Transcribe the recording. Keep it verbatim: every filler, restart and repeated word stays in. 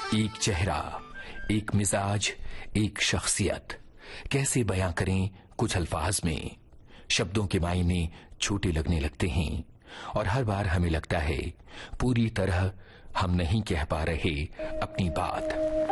एक चेहरा, एक मिजाज, एक शख्सियत, कैसे बयां करें कुछ अल्फाज में। शब्दों के मायने छोटे लगने लगते हैं और हर बार हमें लगता है पूरी तरह हम नहीं कह पा रहे अपनी बात।